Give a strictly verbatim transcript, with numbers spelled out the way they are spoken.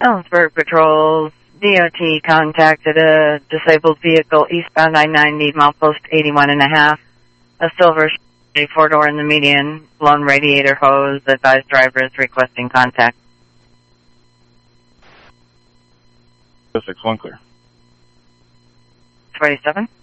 Ellensburg Patrol, D O T contacted a disabled vehicle eastbound I ninety, milepost eighty-one and a half. A silver four-door in the median, blown radiator hose. Advised driver is requesting contact. six one clear. twenty-seven.